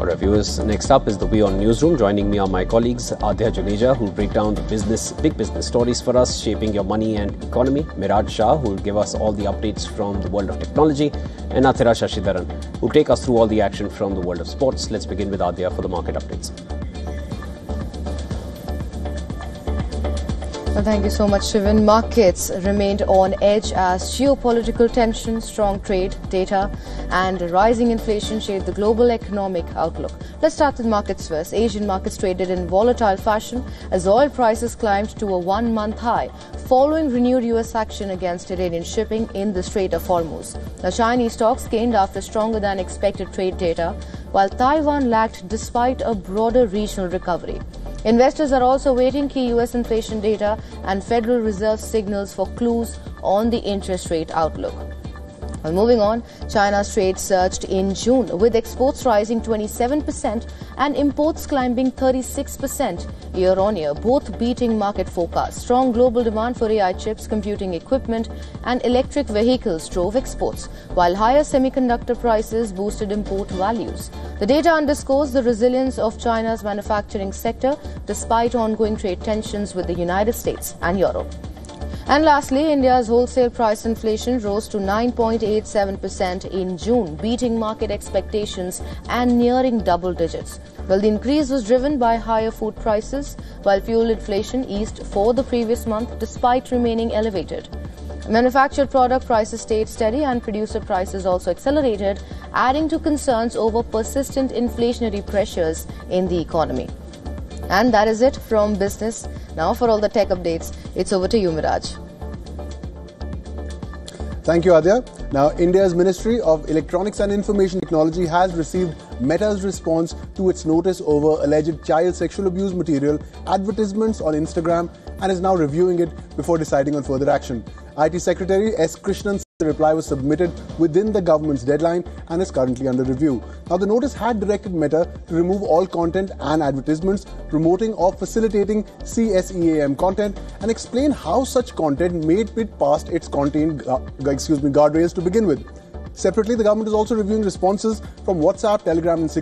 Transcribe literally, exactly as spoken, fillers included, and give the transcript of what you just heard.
All right, viewers, next up is the WION Newsroom. Joining me are my colleagues Adya Juneja, who will break down the business, big business stories for us, shaping your money and economy. Miraj Shah, who will give us all the updates from the world of technology. And Athira Shashidharan, who will take us through all the action from the world of sports. Let's begin with Adya for the market updates. Well, thank you so much, Shivan. Markets remained on edge as geopolitical tension, strong trade data and rising inflation shaped the global economic outlook. Let's start with markets first. Asian markets traded in volatile fashion as oil prices climbed to a one-month high following renewed U S action against Iranian shipping in the Strait of Hormuz. The Chinese stocks gained after stronger than expected trade data, while Taiwan lagged despite a broader regional recovery. Investors are also awaiting key U S inflation data and Federal Reserve signals for clues on the interest rate outlook. Well, moving on, China's trade surged in June, with exports rising twenty-seven percent and imports climbing thirty-six percent year-on-year, both beating market forecasts. Strong global demand for A I chips, computing equipment and electric vehicles drove exports, while higher semiconductor prices boosted import values. The data underscores the resilience of China's manufacturing sector despite ongoing trade tensions with the United States and Europe. And lastly, India's wholesale price inflation rose to nine point eight seven percent in June, beating market expectations and nearing double digits. Well, the increase was driven by higher food prices, while fuel inflation eased for the previous month despite remaining elevated. Manufactured product prices stayed steady and producer prices also accelerated, adding to concerns over persistent inflationary pressures in the economy. And that is it from business. Now for all the tech updates, it's over to you, Miraj. Thank you, Adya. Now, India's Ministry of Electronics and Information Technology has received Meta's response to its notice over alleged child sexual abuse material advertisements on Instagram and is now reviewing it before deciding on further action. I T Secretary S. Krishnan said the reply was submitted within the government's deadline and is currently under review. Now, the notice had directed Meta to remove all content and advertisements promoting or facilitating C S E A M content and explain how such content made it past its content, uh, excuse me, guardrails to begin with. Separately, the government is also reviewing responses from WhatsApp, Telegram and Signal